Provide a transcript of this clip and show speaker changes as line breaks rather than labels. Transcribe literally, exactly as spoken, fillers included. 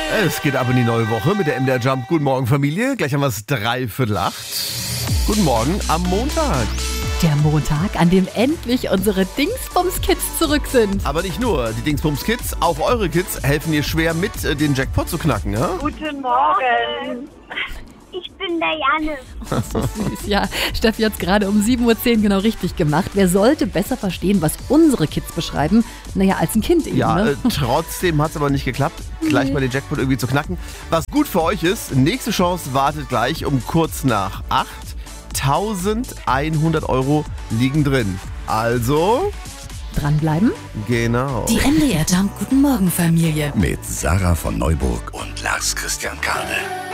Es geht ab in die neue Woche mit der M D R Jump. Guten Morgen, Familie. Gleich haben wir es dreiviertel acht. Guten Morgen am Montag.
Der Montag, an dem endlich unsere Dingsbums-Kids zurück sind.
Aber nicht nur die Dingsbums-Kids, auch eure Kids helfen ihr schwer mit, den Jackpot zu knacken, ja?
Guten Morgen. Ich bin der Janne.
So süß, ja. Steffi hat es gerade um sieben Uhr zehn genau richtig gemacht. Wer sollte besser verstehen, was unsere Kids beschreiben? Naja, als ein Kind eben,
Ja,
ne?
äh, trotzdem hat es aber nicht geklappt, gleich mal den Jackpot irgendwie zu knacken. Was gut für euch ist, nächste Chance wartet gleich um kurz nach acht. eintausendeinhundert Euro liegen drin. Also,
Dranbleiben.
genau.
Die M D R Jump Guten Morgen Familie.
Mit Sarah von Neuburg und Lars Christian Kade.